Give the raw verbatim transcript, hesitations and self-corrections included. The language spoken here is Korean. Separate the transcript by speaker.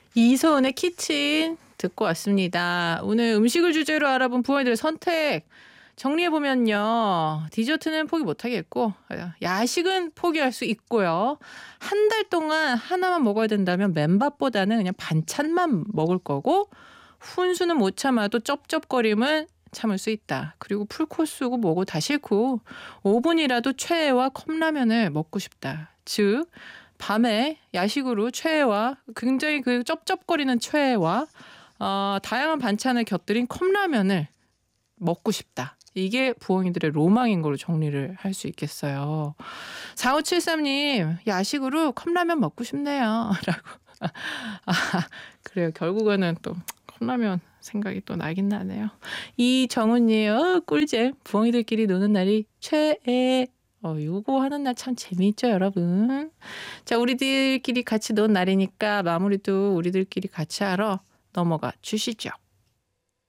Speaker 1: 이소은의 키친 듣고 왔습니다. 오늘 음식을 주제로 알아본 부모님들의 선택 정리해보면요. 디저트는 포기 못하겠고 야식은 포기할 수 있고요. 한 달 동안 하나만 먹어야 된다면 맨밥보다는 그냥 반찬만 먹을 거고, 훈수는 못 참아도 쩝쩝거림은 참을 수 있다. 그리고 풀코스고 뭐고 다 싫고 오 분이라도 최애와 컵라면을 먹고 싶다. 즉 밤에 야식으로 최애와 굉장히 그 쩝쩝거리는 최애와 어, 다양한 반찬을 곁들인 컵라면을 먹고 싶다. 이게 부엉이들의 로망인 걸로 정리를 할 수 있겠어요. 사오칠삼 님 야식으로 컵라면 먹고 싶네요. 라고. 아, 그래요. 결국에는 또 컵라면 생각이 또 나긴 나네요. 이정훈님 어, 꿀잼. 부엉이들끼리 노는 날이 최애. 어, 요거 하는 날 참 재미있죠, 여러분. 자, 우리들끼리 같이 노는 날이니까 마무리도 우리들끼리 같이 하러 넘어가 주시죠.